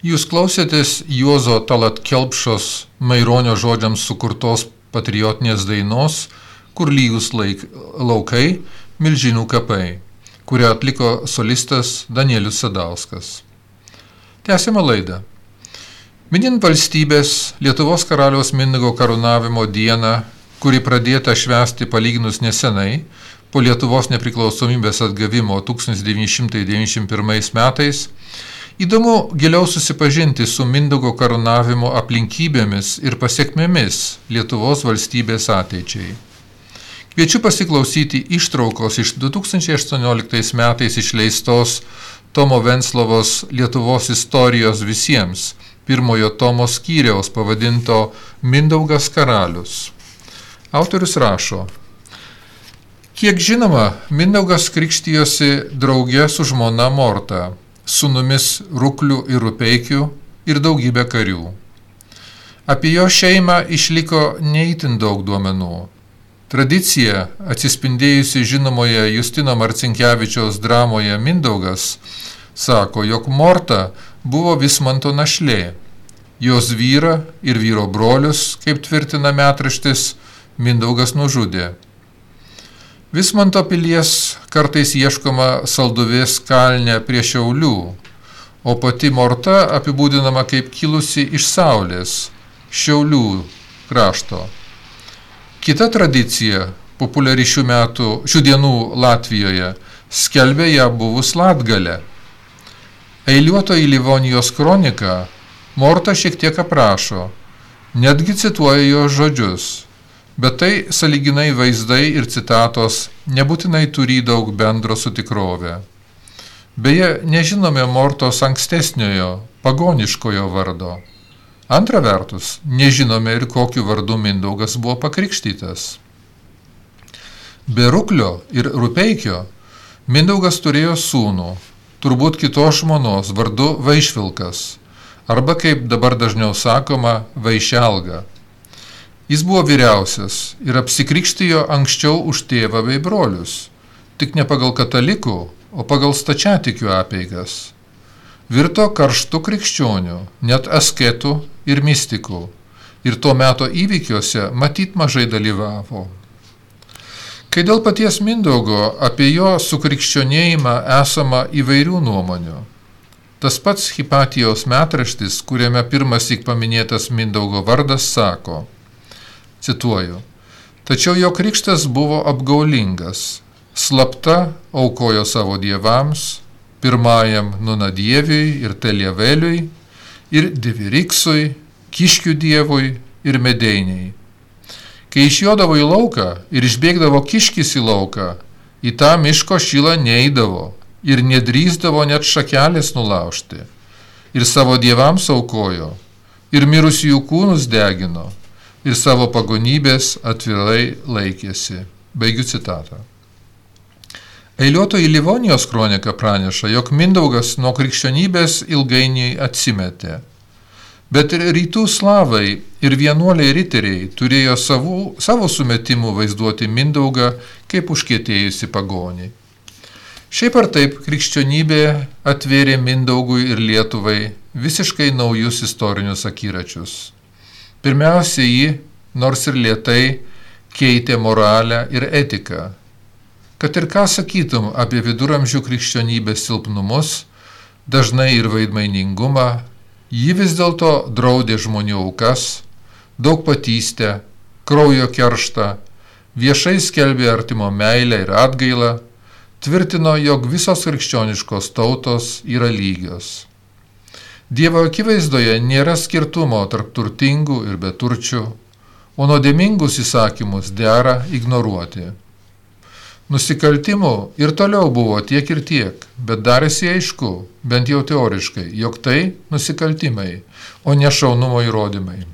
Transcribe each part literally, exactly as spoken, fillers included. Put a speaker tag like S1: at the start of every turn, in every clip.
S1: Jūs klausėtės Juozo Talat Kelpšos Maironio žodžiams sukurtos patriotinės dainos Kur lygus laik, laukai, milžinų kapai, kurią atliko solistas Danielius Sadauskas. Tęsiame laidą. Minint valstybės Lietuvos karaliaus Mindaugo karūnavimo dieną, kuri pradėta švęsti palyginus nesenai, po Lietuvos nepriklausomybės atgavimo tūkstantis devyni šimtai devyniasdešimt pirmais metais, įdomu giliau susipažinti su Mindaugo karūnavimo aplinkybėmis ir pasekmėmis Lietuvos valstybės ateičiai. Kviečiu pasiklausyti ištraukos iš du tūkstančiai aštuonioliktais metais išleistos Tomo Venclovos Lietuvos istorijos visiems, pirmojo tomo skyriaus pavadinto Mindaugas karalius. Autorius rašo: Kiek žinoma, Mindaugas krikštijosi drauge su žmona Morta, sūnumis Rukliu ir Rupeikiu ir daugybė karių. Apie jo šeimą išliko neįtin daug duomenų. Tradicija, atsispindėjusi žinomoje Justino Marcinkevičiaus dramoje Mindaugas, sako, jog Morta buvo Vismanto našlė. Jos vyrą ir vyro brolius, kaip tvirtina metraštis, Mindaugas nužudė. Vismanto pilies kartais ieškoma Salduvės kalne prie Šiaulių, o pati Morta apibūdinama kaip kilusi iš Saulės, Šiaulių krašto. Kita tradicija, populiari šių metų, šių dienų Latvijoje, skelbė ją buvus Latgale. Eiliuotoji Livonijos kronika Morta šiek tiek aprašo, netgi cituoja jos žodžius, bet tai sąlyginai vaizdai ir citatos nebūtinai turi daug bendro su tikrove. Beje, nežinome Mortos ankstesniojo, pagoniškojo vardo. Antra vertus, nežinome ir kokiu vardu Mindaugas buvo pakrikštytas. Be Ruklio ir Rupeikio Mindaugas turėjo sūnų, turbūt kitos žmonos vardu Vaišvilkas, arba kaip dabar dažniau sakoma, Vaišelga. Jis buvo vyriausias ir apsikrikštijo anksčiau už tėvą bei brolius, tik ne pagal katalikų, o pagal stačiatikių apeigas. Virto karštų krikščionių, net asketų ir mistikų, ir tuo meto įvykiuose matyt mažai dalyvavo. Kai dėl paties Mindaugo apie jo sukrikščionėjimą esama įvairių nuomonių. Tas pats Hipatijaus metraštis, kuriame pirmąsyk paminėtas Mindaugo vardas, sako, cituoju, tačiau jo krikštas buvo apgaulingas, slapta aukojo savo dievams, pirmajam Nunadieviui ir Teliaveliui, ir Diviriksui, Kiškių dievui ir Medeiniai. Kai išjodavo į lauką ir išbėgdavo kiškis į lauką, į tą miško šilą neidavo ir nedrįsdavo net šakelės nulaužti. Ir savo dievams aukojo, ir mirusiųjų kūnus degino, ir savo pagonybės atvirai laikėsi. Baigiu citatą. Eiliuotoji Livonijos kronika praneša, jog Mindaugas nuo krikščionybės ilgainiui atsimetė. Bet ir rytų slavai ir vienuoliai riteriai turėjo savų, savo sumetimų vaizduoti Mindaugą kaip užkietėjusi pagonį. Šiaip ar taip, krikščionybė atvėrė Mindaugui ir Lietuvai visiškai naujus istorinius akiračius. Pirmiausia, ji, nors ir lėtai, keitė moralę ir etiką. Kad ir ką sakytum apie viduramžių krikščionybės silpnumus, dažnai ir vaidmainingumą, ji vis dėlto draudė žmonių aukas, daug patystę, kraujo kerštą, viešai skelbė artimo meilę ir atgailą, tvirtino, jog visos krikščioniškos tautos yra lygios. Dievo akivaizdoje nėra skirtumo tarp turtingų ir beturčių, o nuodėmingus įsakymus dera ignoruoti. Nusikaltimų ir toliau buvo tiek ir tiek, bet darėsi aišku, bent jau teoriškai, jog tai nusikaltimai, o ne šaunumo įrodymai.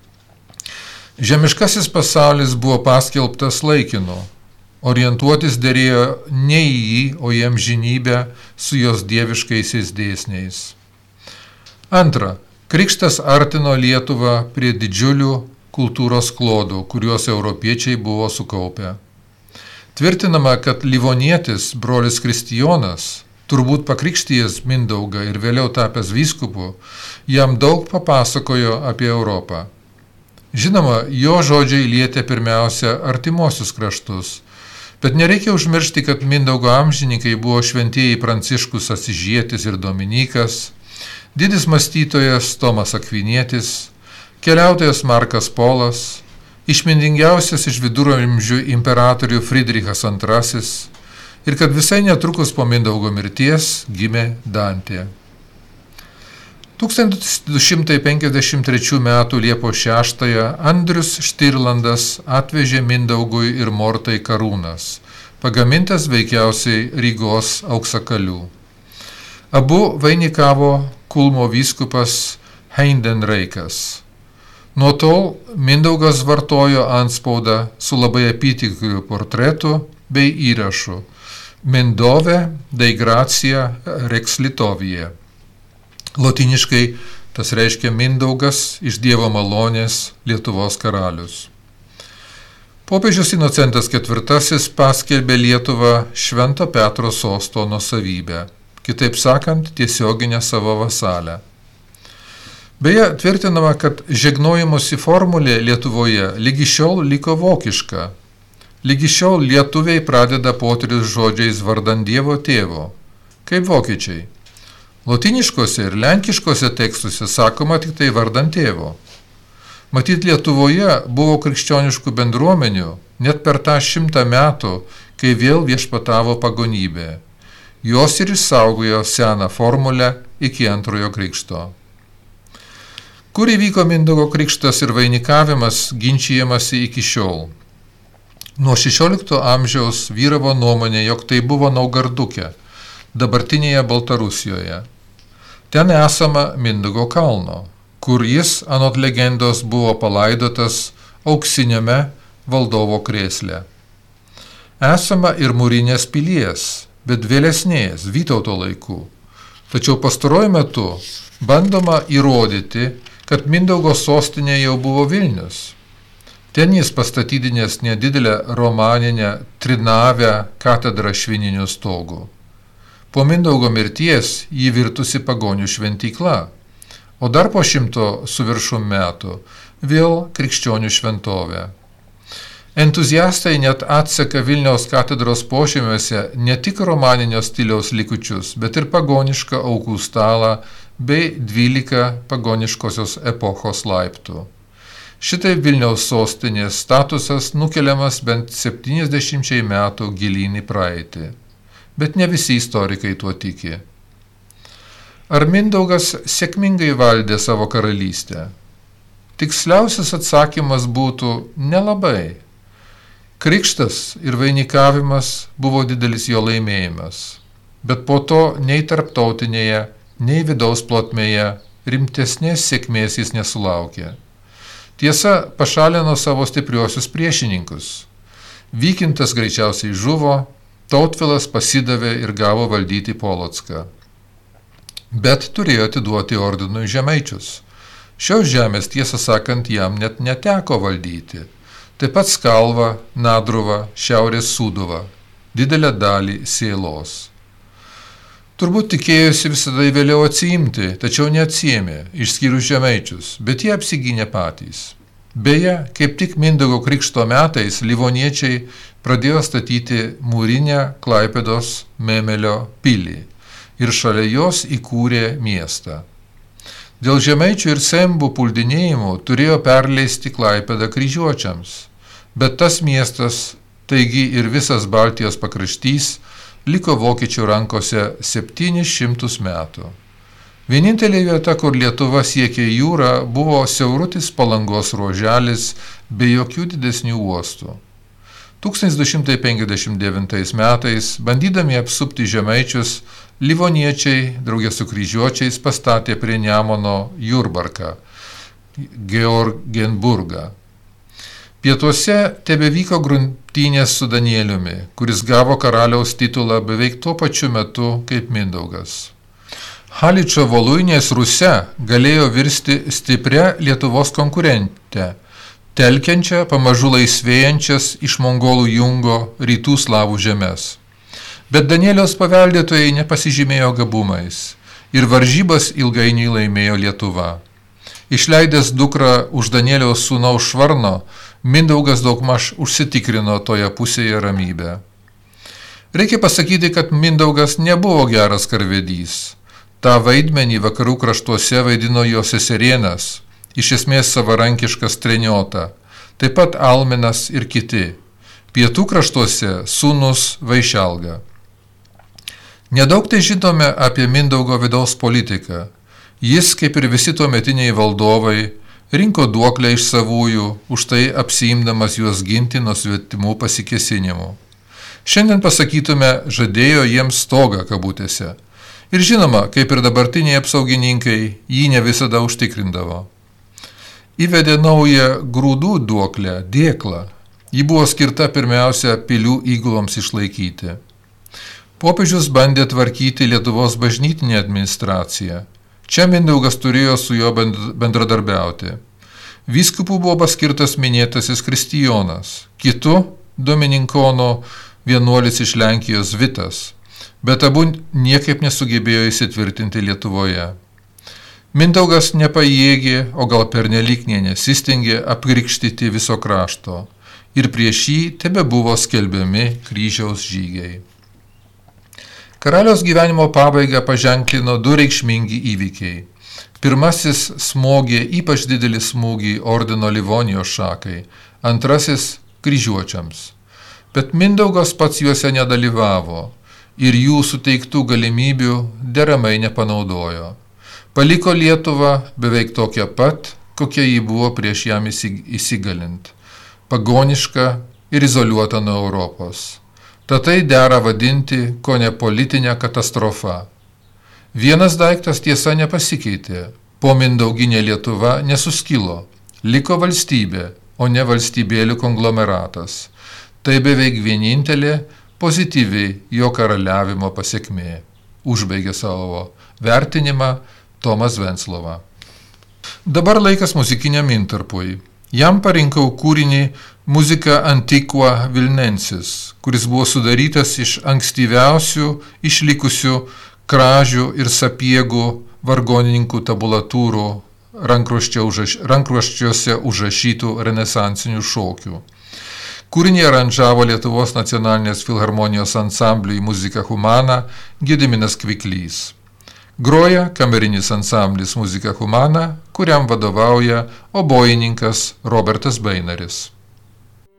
S1: Žemiškasis pasaulis buvo paskelbtas laikinu, orientuotis derėjo ne į jį, o į amžinybę su jos dieviškaisiais dėsniais. Antra, krikštas artino Lietuvą prie didžiulių kultūros klodų, kuriuos europiečiai buvo sukaupę. Tvirtinama, kad Livonietis, brolis Kristijonas, turbūt pakrikštijęs Mindaugą ir vėliau tapęs vyskupu, jam daug papasakojo apie Europą. Žinoma, jo žodžiai lietė pirmiausia artimuosius kraštus, bet nereikia užmiršti, kad Mindaugo amžininkai buvo šventieji Pranciškus Asyžietis ir Dominikas, didis mąstytojas Tomas Akvinietis, keliautojas Markas Polas, išmintingiausias iš viduramžių imperatorių Friedrichas antrasis ir kad visai netrukus po Mindaugo mirties gimė Dantė. tūkstantis du šimtai penkiasdešimt trečių metų Liepos šeštąją Andrius Štirlandas atvežė Mindaugui ir Mortai karūnas, pagamintas veikiausiai Rygos auksakalių. Abu vainikavo Kulmo vyskupas Heidenreichas. Nuo tol Mindaugas vartojo antspaudą su labai apytikriu portretu bei įrašu Mindove dei Gratia Rex Litovija. Lotyniškai tas reiškia Mindaugas iš Dievo malonės Lietuvos karalius. Popiežius Inocentas ketvirtasis paskelbė Lietuvą Švento Petro sosto nuosavybę, kitaip sakant, tiesioginę savo vasalę. Beje, tvirtinama, kad žegnojimosi formulė Lietuvoje lygi šiol liko vokiška. Lygi šiol lietuviai pradeda poterius žodžiais vardan Dievo tėvo, kaip vokiečiai. Lotyniškose ir lenkiškose tekstuose sakoma tik tai vardan tėvo. Matyt, Lietuvoje buvo krikščioniškų bendruomenių net per tą šimtą metų, kai vėl viešpatavo pagonybė. Jos ir išsaugojo seną formulę iki antrojo krikšto. Kur įvyko Mindaugo krikštas ir vainikavimas, ginčijamasi iki šiol. Nuo šešiolikto amžiaus vyravo nuomonė, jog tai buvo Naugarduke, dabartinėje Baltarusijoje. Ten esama Mindaugo kalno, kur jis, anot legendos, buvo palaidotas auksiniame valdovo krėsle. Esama ir mūrinės pilies, bet vėlesnės, Vytauto laikų. Tačiau pastaruoju metu bandoma įrodyti, kad Mindaugo sostinė jau buvo Vilnius. Ten jis pastatydinės nedidelę romaninę trinavę katedrą švininių stogų. Po Mindaugo mirties jį virtusi pagonių šventykla, o dar po šimto su viršum metų vėl krikščionių šventovė. Entuziastai net atseka Vilniaus katedros požemiuose ne tik romaninio stiliaus likučius, bet ir pagonišką aukų stalą bei dvylika pagoniškosios epochos laiptų. Šitai Vilniaus sostinės statusas nukeliamas bent septyniasdešimčiai metų gilyn į praeitį. Bet ne visi istorikai tuo tiki. Ar Mindaugas sėkmingai valdė savo karalystę? Tiksliausias atsakymas būtų nelabai. Krikštas ir vainikavimas buvo didelis jo laimėjimas, bet po to nei tarptautinėje, nei vidaus plotmėje rimtesnės sėkmės jis nesulaukė. Tiesa, pašalino savo stipriuosius priešininkus. Vykintas greičiausiai žuvo, Tautvilas pasidavė ir gavo valdyti Polocką. Bet turėjo atiduoti ordinui Žemaičius. Šios žemės, tiesą sakant, jam net neteko valdyti. Taip pat Skalvą, Nadruvą, Šiaurės Sūduvą, didelę dalį Sėlos. Turbūt tikėjosi visada vėliau atsiimti, tačiau neatsiėmė, išskyrus Žemaičius, bet jie apsigynė patys. Beje, kaip tik Mindaugo krikšto metais livoniečiai pradėjo statyti mūrinę Klaipėdos Memelio pilį ir šalia jos įkūrė miestą. Dėl Žemaičių ir Sembų puldinėjimų turėjo perleisti Klaipėdą kryžiuočiams, bet tas miestas, taigi ir visas Baltijos pakraštys, liko vokiečių rankose septynis šimtus metų. Vienintelė vieta, kur Lietuva siekė jūrą, buvo siaurutis Palangos ruoželis be jokių didesnių uostų. tūkstantis du šimtai penkiasdešimt devintais metais, bandydami apsupti Žemaičius, livoniečiai draugė su kryžiuočiais pastatė prie Nemuno Jurbarką, Georgenburgą. Pietuose tebevyko grumtynės su Danieliumi, kuris gavo karaliaus titulą beveik tuo pačiu metu kaip Mindaugas. Haličo Voluinės Rusia galėjo virsti stiprią Lietuvos konkurentę, telkiančią, pamažu laisvėjančias iš mongolų jungo rytų slavų žemes. Bet Danieliaus paveldėtojai nepasižymėjo gabumais ir varžybas ilgainiui laimėjo Lietuva. Išleidęs dukrą už Danieliaus sūnaus švarno, Mindaugas daugmaž užsitikrino toje pusėje ramybę. Reikia pasakyti, kad Mindaugas nebuvo geras karvedys. Ta vaidmenį vakarų kraštuose vaidino jo seserienas, iš esmės savarankiškas Treniota, taip pat Alminas ir kiti. Pietų kraštuose sūnus Vaišelga. Nedaug tai žinome apie Mindaugo vidaus politiką. Jis, kaip ir visi tuometiniai valdovai, rinko duoklę iš savųjų, už tai apsiimdamas juos ginti nuo svetimų pasikėsinimų. Šiandien pasakytume, žadėjo jiems stogą kabutėse. Ir žinoma, kaip ir dabartiniai apsaugininkai, jį ne visada užtikrindavo. Įvedė naują grūdų duoklę, dėklą. Ji buvo skirta pirmiausia pilių įguloms išlaikyti. Popiežius bandė tvarkyti Lietuvos bažnytinę administraciją. Čia Mindaugas turėjo su juo bendradarbiauti. Vyskupų buvo paskirtas minėtasis Kristijonas, kitu Dominikono vienuolis iš Lenkijos Vitas, bet abu niekaip nesugebėjo įsitvirtinti Lietuvoje. Mindaugas nepajėgė, o gal pernelyg nė nesistengė apkrikštyti viso krašto ir prieš jį tebe buvo skelbiami kryžiaus žygiai. Karaliaus gyvenimo pabaigą paženklino du reikšmingi įvykiai. Pirmasis smogė ypač didelį smūgį ordino Livonijos šakai, antrasis kryžiuočiams. Bet Mindaugas pats juose nedalyvavo ir jų suteiktų galimybių deramai nepanaudojo. Paliko Lietuvą beveik tokią pat, kokia ji buvo prieš jam įsigalint, pagoniška ir izoliuota nuo Europos. Tad tai dera vadinti kone politinę katastrofą. Vienas daiktas tiesa nepasikeitė. Po Mindauginė Lietuva nesuskilo. Liko valstybė, o ne valstybėlių konglomeratas. Tai beveik vienintelė pozityvi jo karaliavimo pasekmė. Užbaigė savo vertinimą Tomas Venclova. Dabar laikas muzikiniam intarpui. Jam parinkau kūrinį Muzika Antiqua Vilnensis, kuris buvo sudarytas iš ankstyviausių išlikusių kražių ir sapiegų vargonininkų tabulatūrų rankruoščiuose užrašytų renesansinių šokių. Kūrinį aranžavo Lietuvos nacionalinės filharmonijos ansambliui Muzika Humana Gediminas Kviklys. Groja kamerinis ansamblis Muzika Humana, kuriam vadovauja obojininkas Robertas Beinaris.